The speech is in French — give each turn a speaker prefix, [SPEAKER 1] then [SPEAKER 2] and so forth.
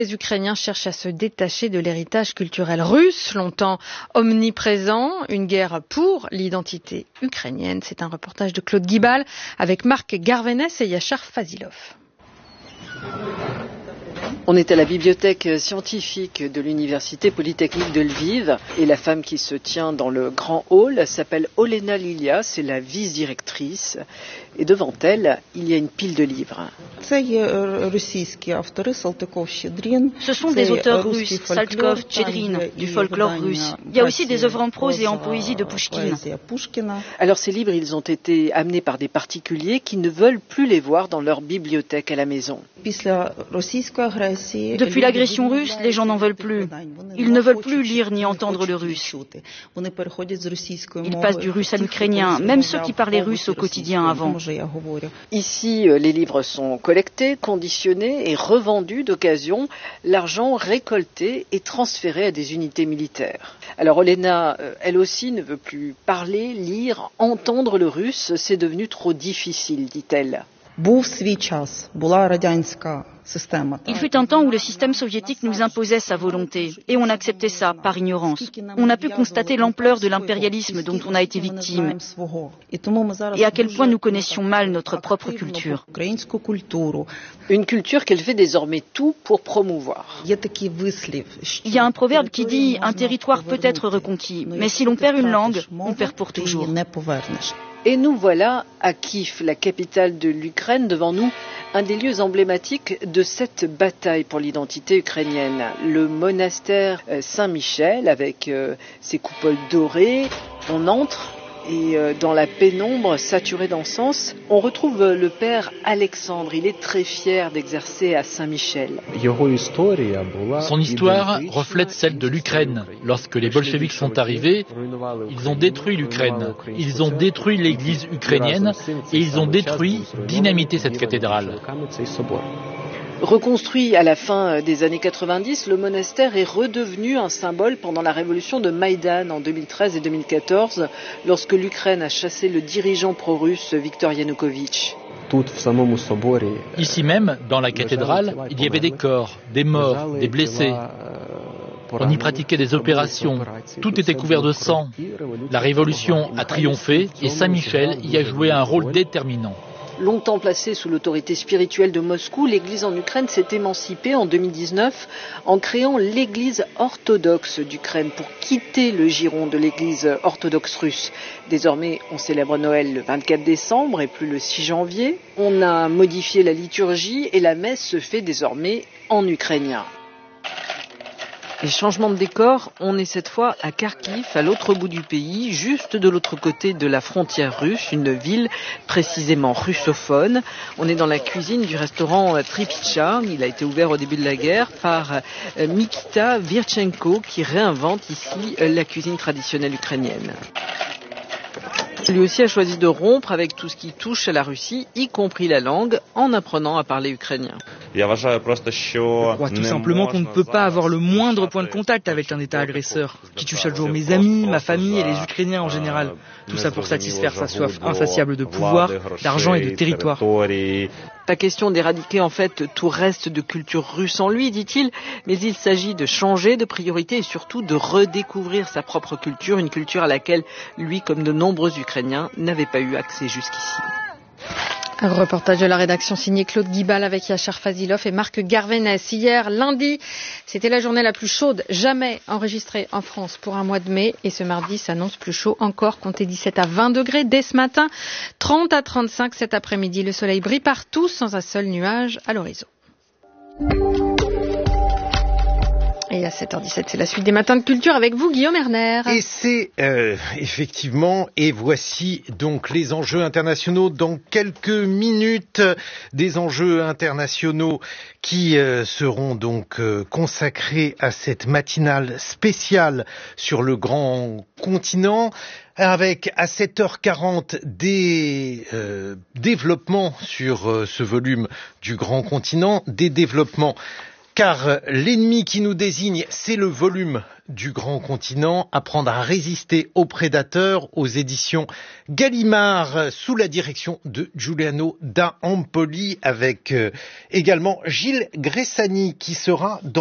[SPEAKER 1] Les Ukrainiens cherchent à se détacher de l'héritage culturel russe, longtemps omniprésent, une guerre pour l'identité ukrainienne. C'est un reportage de Claude Guibal avec Marc Garvenès et Yachar Fazilov.
[SPEAKER 2] On est à la bibliothèque scientifique de l'Université Polytechnique de Lviv et la femme qui se tient dans le grand hall s'appelle Olena Lilia, c'est la vice-directrice et devant elle, il y a une pile de livres.
[SPEAKER 3] Ce sont des auteurs russes, Saltkov, Tchedrin, du folklore russe. Il y a aussi des œuvres en prose et en poésie de Pouchkine.
[SPEAKER 2] Alors ces livres, ils ont été amenés par des particuliers qui ne veulent plus les voir dans leur bibliothèque à la maison.
[SPEAKER 3] Depuis l'agression russe, les gens n'en veulent plus. Ils ne veulent plus lire ni entendre le russe. Ils passent du russe à l'ukrainien, même ceux qui parlaient russe au quotidien avant.
[SPEAKER 2] Ici, les livres sont collectés, conditionnés et revendus d'occasion. L'argent récolté est transféré à des unités militaires. Alors Olena, elle aussi, ne veut plus parler, lire, entendre le russe. C'est devenu trop difficile, dit-elle.
[SPEAKER 3] Il fut un temps où le système soviétique nous imposait sa volonté, et on acceptait ça par ignorance. On a pu constater l'ampleur de l'impérialisme dont on a été victime, et à quel point nous connaissions mal notre propre culture.
[SPEAKER 2] Une culture qu'elle fait désormais tout pour promouvoir.
[SPEAKER 3] Il y a un proverbe qui dit « Un territoire peut être reconquis, mais si l'on perd une langue, on perd pour toujours ».
[SPEAKER 2] Et nous voilà à Kiev, la capitale de l'Ukraine, devant nous, un des lieux emblématiques de cette bataille pour l'identité ukrainienne. Le monastère Saint-Michel avec ses coupoles dorées. On entre et dans la pénombre saturée d'encens, on retrouve le père Alexandre. Il est très fier d'exercer à Saint-Michel.
[SPEAKER 4] Son histoire reflète celle de l'Ukraine. Lorsque les bolcheviks sont arrivés, ils ont détruit l'Ukraine. Ils ont détruit l'église ukrainienne et ils ont dynamité cette cathédrale.
[SPEAKER 2] Reconstruit à la fin des années 90, le monastère est redevenu un symbole pendant la révolution de Maïdan en 2013 et 2014, lorsque l'Ukraine a chassé le dirigeant pro-russe Viktor Yanukovych.
[SPEAKER 4] Ici même, dans la cathédrale, il y avait des corps, des morts, des blessés. On y pratiquait des opérations. Tout était couvert de sang. La révolution a triomphé et Saint-Michel y a joué un rôle déterminant.
[SPEAKER 2] Longtemps placée sous l'autorité spirituelle de Moscou, l'Église en Ukraine s'est émancipée en 2019 en créant l'Église orthodoxe d'Ukraine pour quitter le giron de l'Église orthodoxe russe. Désormais, on célèbre Noël le 24 décembre et plus le 6 janvier. On a modifié la liturgie et la messe se fait désormais en ukrainien. Et changement de décor, on est cette fois à Kharkiv, à l'autre bout du pays, juste de l'autre côté de la frontière russe, une ville précisément russophone. On est dans la cuisine du restaurant Tripitcha. Il a été ouvert au début de la guerre par Mikita Virchenko qui réinvente ici la cuisine traditionnelle ukrainienne. Lui aussi a choisi de rompre avec tout ce qui touche à la Russie, y compris la langue, en apprenant à parler ukrainien.
[SPEAKER 5] Je crois tout simplement qu'on ne peut pas avoir le moindre point de contact avec un État agresseur, qui tue chaque jour mes amis, ma famille et les Ukrainiens en général. Tout ça pour satisfaire sa soif insatiable de pouvoir, d'argent et de territoire.
[SPEAKER 2] Pas question d'éradiquer en fait tout reste de culture russe en lui, dit-il, mais il s'agit de changer de priorité et surtout de redécouvrir sa propre culture, une culture à laquelle lui, comme de nombreux Ukrainiens, n'avait pas eu accès jusqu'ici.
[SPEAKER 1] Un reportage de la rédaction signé Claude Guibal avec Yachar Fazilov et Marc Garvenès. Hier, lundi, c'était la journée la plus chaude jamais enregistrée en France pour un mois de mai. Et ce mardi s'annonce plus chaud encore, comptez 17 à 20 degrés dès ce matin, 30 à 35 cet après-midi. Le soleil brille partout sans un seul nuage à l'horizon. Et à 7h17, c'est la suite des matins de culture avec vous, Guillaume Erner.
[SPEAKER 6] Et c'est effectivement, et voici donc les enjeux internationaux dans quelques minutes, des enjeux internationaux qui seront donc consacrés à cette matinale spéciale sur le grand continent. Avec à 7h40 des développements sur ce volume du grand continent, des développements car l'ennemi qui nous désigne, c'est le volume du grand continent. Apprendre à résister aux prédateurs, aux éditions Gallimard, sous la direction de Giuliano da Empoli, avec également Gilles Gressani qui sera dans